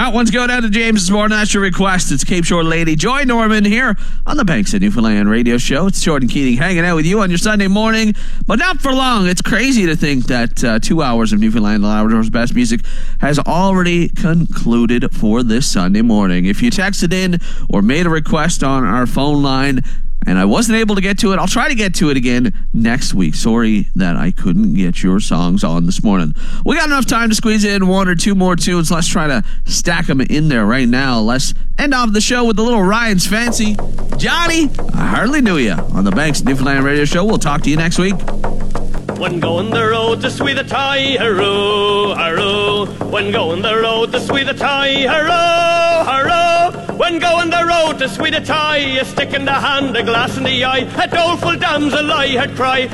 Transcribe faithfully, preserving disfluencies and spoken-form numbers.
That one's going out to James this morning. That's your request. It's Cape Shore lady Joy Norman here on the Banks of Newfoundland radio show. It's Jordan Keating hanging out with you on your Sunday morning, but not for long. It's crazy to think that uh, two hours of Newfoundland Labrador's best music has already concluded for this Sunday morning. If you texted in or made a request on our phone line and I wasn't able to get to it, I'll try to get to it again next week. Sorry that I couldn't get your songs on this morning. We got enough time to squeeze in one or two more tunes. Let's try to stack them in there right now. Let's end off the show with a little Ryan's Fancy. Johnny, I hardly knew you on the Banks Newfoundland radio show. We'll talk to you next week. When going the road to Sweethetie, hurroo, hurroo. When going the road to Sweethetie, hurroo, hurroo. When going the road to Sweethetie, a stick in the hand, a glass in the eye, a doleful damsel I had cry.